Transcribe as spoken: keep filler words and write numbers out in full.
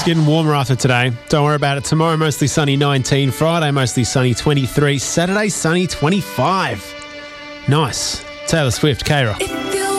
getting warmer after today. Don't worry about it. Tomorrow, mostly sunny nineteen. Friday, mostly sunny twenty-three. Saturday, sunny twenty-five. Nice. Taylor Swift, K-Rock.